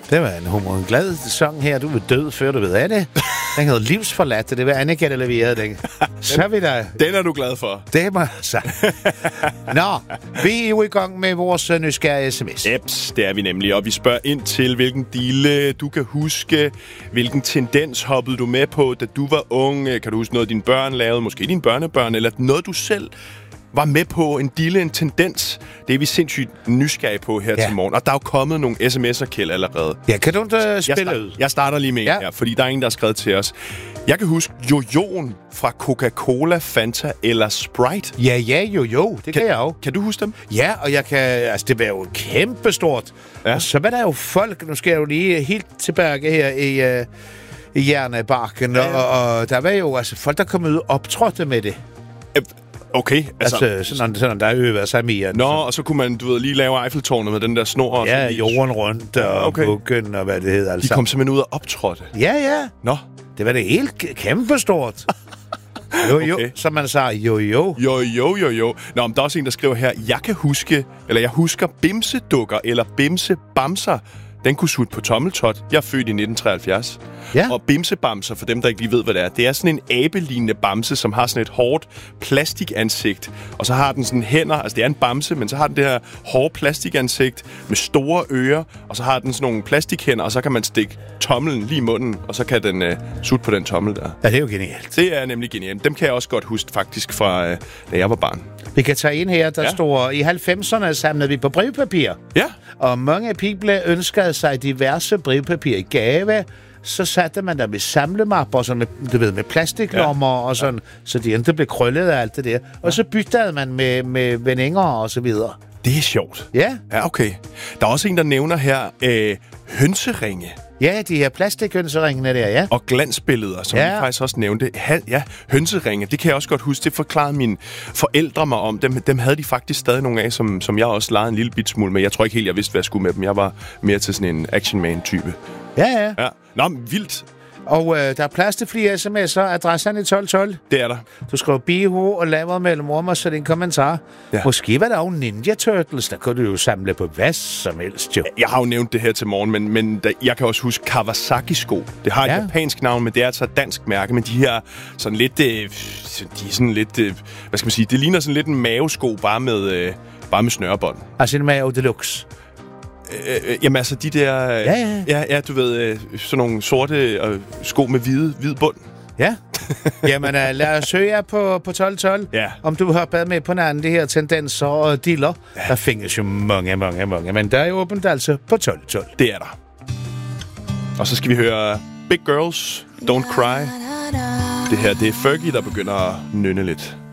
Det var en glad sang her. Du var død, før du ved af det. Den hedder Livsforladt. Det var Annika, der leverede den. Så er vi der. Den er du glad for. Det må jeg sige. Nå, vi er jo i gang med vores nysgerrige sms. Eps, det er vi nemlig. Og vi spørger ind til, hvilken dille du kan huske. Hvilken tendens hoppede du med på, da du var ung? Kan du huske noget, dine børn lavede? Måske dine børnebørn? Eller noget, du selv var med på, en dille, en tendens. Det er vi sindssygt nysgerrige på her til morgen. Og der er jo kommet nogle sms'er, Kjeld, allerede. Ja, kan du ikke spille ud? Jeg starter lige med her, fordi der er ingen, der har skrevet til os. Jeg kan huske jojoen fra Coca-Cola, Fanta eller Sprite. Ja, jo. Det kan jeg jo. Kan du huske dem? Ja, og jeg kan... Altså, det var jo kæmpestort. Ja. Og så var der jo folk... Nu skal jeg jo lige helt tilbage her i Hjernebarken. Ja. Og der var jo altså folk, der kom ud og optrådte med det. Okay, altså sådan der øver sig mere. Nå, og så kunne man, lige lave Eiffeltårnet med den der snor. Ja, jorden rundt og bukken og hvad det hedder. Altså. De kom simpelthen ud og optrådte? Ja. Nå. Det var det helt kæmpestort. Jo, okay. Som man sagde, jo. Jo. Nå, men der er også en, der skriver her, jeg husker bimsedukker eller bimsebamser. Den kunne sutte på tommeltot. Jeg er født i 1973. Ja. Og bimsebamser, for dem, der ikke lige ved, hvad det er, det er sådan en abelignende bamse, som har sådan et hårdt plastikansigt. Og så har den sådan hænder, altså det er en bamse, men så har den det her hårde plastikansigt med store ører, og så har den sådan nogle plastikhænder, og så kan man stikke tommelen lige i munden, og så kan den sutte på den tommel der. Ja, det er jo genialt. Det er nemlig genialt. Dem kan jeg også godt huske faktisk fra, da jeg var barn. Vi kan tage ind her, der står, i 90'erne samlede vi på brevpapir. Ja. Og mange people ønskede sig diverse brevpapir i gave. Så satte man der med samlemapper, sådan med plastiklommer og sådan, så de ikke blev krøllet af alt det der. Og så byttede man med veninger og så videre. Det er sjovt. Ja. Ja, okay. Der er også en, der nævner her hønseringe. Ja, de her plastikhønseringene der, ja. Og glansbilleder, som vi faktisk også nævnte. Ja, hønseringe, det kan jeg også godt huske. Det forklarede mine forældre mig om. Dem havde de faktisk stadig nogle af, som jeg også legede en lille bit smule med. Jeg tror ikke helt, jeg vidste, hvad jeg skulle med dem. Jeg var mere til sådan en actionman-type. Ja. Nå, men vildt. Og der er plads til flere sms'er. Adressen er 1212. Det er der. Du skriver biho og laver mellem rum og så din kommentar. Ja. Måske var der jo Ninja Turtles. Der kunne du jo samle på hvad som helst, jo. Jeg har jo nævnt det her til morgen, men jeg kan også huske Kawasaki-sko. Det har et japansk navn, men det er altså et dansk mærke. Men de her sådan lidt... de er sådan lidt... hvad skal man sige? Det ligner sådan lidt en mavesko, bare med snørebånd. Altså en mave deluxe. Jamen altså de der... Ja, du ved, sådan nogle sorte sko med hvid bund. Ja. Jamen lad os søge jer på 1212. Ja. Om du har været med på en anden de her tendenser og dealer. Ja. Der findes jo mange. Men der er jo åbent altså på 1212. Det er der. Og så skal vi høre Big Girls, Don't Cry. Det her, det er Fergie, der begynder at nynne lidt.